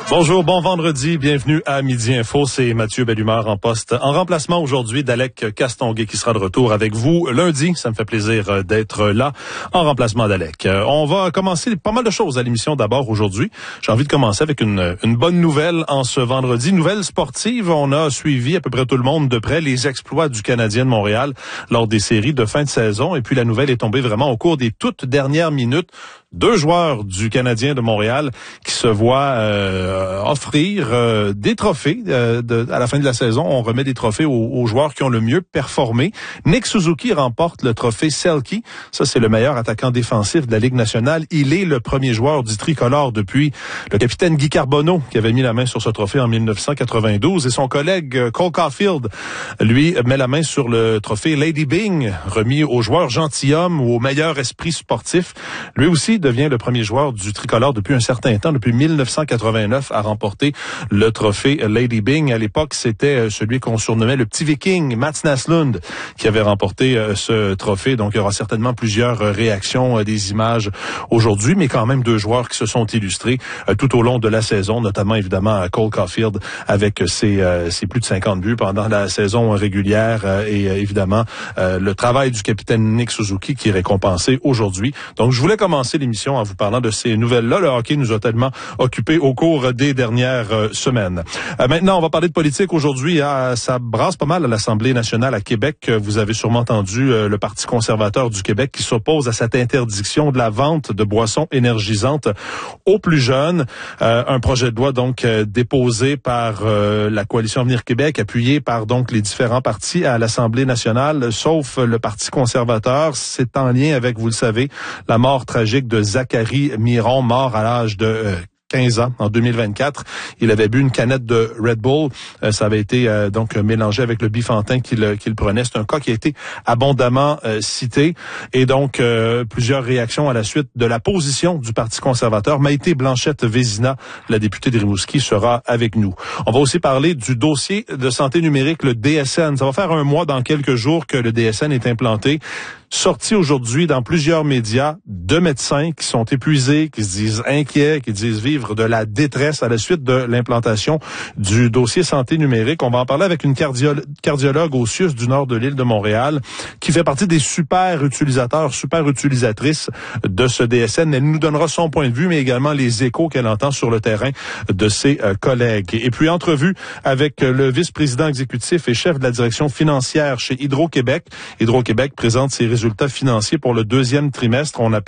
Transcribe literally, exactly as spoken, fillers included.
Bonjour, bon vendredi, bienvenue à Midi Info, c'est Mathieu Bellumeur en poste, en remplacement aujourd'hui d'Alec Castonguay qui sera de retour avec vous lundi. Ça me fait plaisir d'être là en remplacement d'Alec. On va commencer pas mal de choses à l'émission d'abord aujourd'hui. J'ai envie de commencer avec une, une bonne nouvelle en ce vendredi. Nouvelle sportive, on a suivi à peu près tout le monde de près les exploits du Canadien de Montréal lors des séries de fin de saison. Et puis la nouvelle est tombée vraiment au cours des toutes dernières minutes. Deux joueurs du Canadien de Montréal qui se voient euh, offrir euh, des trophées. Euh, de, à la fin de la saison, on remet des trophées aux, aux joueurs qui ont le mieux performé. Nick Suzuki remporte le trophée Selke. Ça, c'est le meilleur attaquant défensif de la Ligue nationale. Il est le premier joueur du tricolore depuis le capitaine Guy Carbonneau qui avait mis la main sur ce trophée en dix-neuf cent quatre-vingt-douze. Et son collègue Cole Caulfield, lui, met la main sur le trophée Lady Byng, remis au joueur gentilhomme ou au meilleur esprit sportif. Lui aussi devient le premier joueur du tricolore depuis un certain temps, depuis dix-neuf cent quatre-vingt-neuf, à remporter le trophée Lady Byng. À l'époque, c'était celui qu'on surnommait le petit viking, Mats Naslund, qui avait remporté ce trophée. Donc, il y aura certainement plusieurs réactions, des images aujourd'hui, mais quand même deux joueurs qui se sont illustrés tout au long de la saison, notamment évidemment Cole Caulfield avec ses, ses plus de cinquante buts pendant la saison régulière et évidemment le travail du capitaine Nick Suzuki qui est récompensé aujourd'hui. Donc, je voulais commencer l'émission en vous parlant de ces nouvelles-là. Le hockey nous a tellement occupés au cours des dernières euh, semaines. Euh, maintenant, on va parler de politique aujourd'hui. Hein, ça brasse pas mal à l'Assemblée nationale à Québec. Vous avez sûrement entendu euh, le Parti conservateur du Québec qui s'oppose à cette interdiction de la vente de boissons énergisantes aux plus jeunes. Euh, un projet de loi donc euh, déposé par euh, la Coalition Avenir Québec, appuyé par donc les différents partis à l'Assemblée nationale, sauf le Parti conservateur. C'est en lien avec, vous le savez, la mort tragique de Zachary Miron, mort à l'âge de euh, quinze ans, en deux mille vingt-quatre. Il avait bu une canette de Red Bull. Euh, ça avait été euh, donc mélangé avec le bifantin qu'il qu'il prenait. C'est un cas qui a été abondamment euh, cité. Et donc, euh, plusieurs réactions à la suite de la position du Parti conservateur. Maïté Blanchette-Vézina, la députée de Rimouski, sera avec nous. On va aussi parler du dossier de santé numérique, le D S N. Ça va faire un mois dans quelques jours que le D S N est implanté. Sorti aujourd'hui dans plusieurs médias de médecins qui sont épuisés, qui se disent inquiets, qui disent vivre de la détresse à la suite de l'implantation du dossier santé numérique. On va en parler avec une cardiolo- cardiologue au C I U S du nord de l'île de Montréal qui fait partie des super utilisateurs, super utilisatrices de ce D S N. Elle nous donnera son point de vue, mais également les échos qu'elle entend sur le terrain de ses euh, collègues. Et puis, entrevue avec le vice-président exécutif et chef de la direction financière chez Hydro-Québec. Hydro-Québec présente ses résultats financiers pour le deuxième trimestre. On appelle